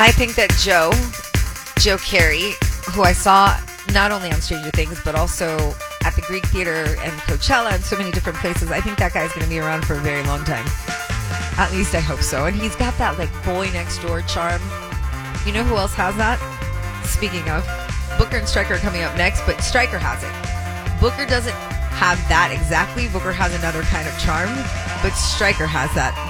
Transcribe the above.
I think that Joe Carey, who I saw not only on Stranger Things, but also at the Greek Theater and Coachella and so many different places, I think that guy's going to be around for a very long time. At least I hope so. And he's got that like boy next door charm. You know who else has that? Speaking of, Booker and Stryker are coming up next, but Stryker has it. Booker doesn't have that exactly. Booker has another kind of charm, but Stryker has that